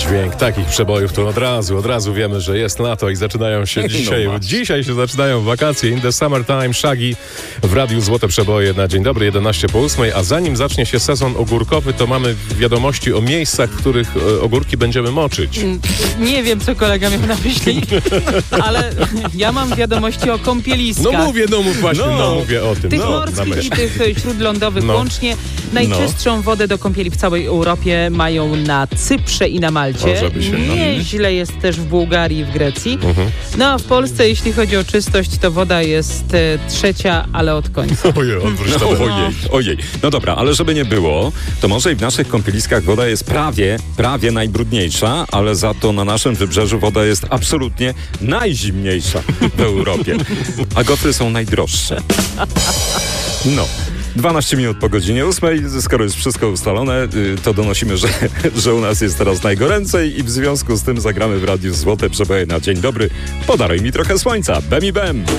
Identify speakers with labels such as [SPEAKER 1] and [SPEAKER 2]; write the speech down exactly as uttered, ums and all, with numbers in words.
[SPEAKER 1] dźwięk takich przebojów, to od razu, od razu wiemy, że jest lato i zaczynają się dzisiaj, no dzisiaj się zaczynają wakacje. In the summertime, Shaggy w Radiu Złote Przeboje na dzień dobry, jedenaście po ósmej, a zanim zacznie się sezon ogórkowy, to mamy wiadomości o miejscach, w których e, ogórki będziemy moczyć.
[SPEAKER 2] Nie wiem, co kolega miał na myśli, ale ja mam wiadomości o kąpieliskach.
[SPEAKER 1] No mówię, no mów właśnie, no,
[SPEAKER 2] No.
[SPEAKER 1] no mówię o tym.
[SPEAKER 2] Tych
[SPEAKER 1] no,
[SPEAKER 2] morskich i tych śródlądowych
[SPEAKER 1] No.
[SPEAKER 2] łącznie. Najczystszą wodę do kąpieli w całej Europie mają na Cyprze i na Malcie.
[SPEAKER 1] O, żeby się, no.
[SPEAKER 2] Nieźle jest też w Bułgarii i w Grecji.
[SPEAKER 1] Mhm.
[SPEAKER 2] No a w Polsce, jeśli chodzi o czystość, to woda jest e, trzecia, ale od końca.
[SPEAKER 1] Ojej, odwróć
[SPEAKER 3] No,
[SPEAKER 1] to.
[SPEAKER 3] ojej, ojej. No dobra, ale żeby nie było, to może i w naszych kąpieliskach woda jest prawie, prawie najbrudniejsza, ale za to na naszym wybrzeżu woda jest absolutnie najzimniejsza w Europie. A gofry są najdroższe. No. dwanaście minut po godzinie ósmej, skoro jest wszystko ustalone, to donosimy, że, że u nas jest teraz najgoręcej i w związku z tym zagramy w Radiu Złote Przeboje na dzień dobry. Podaruj mi trochę słońca, bem i bem.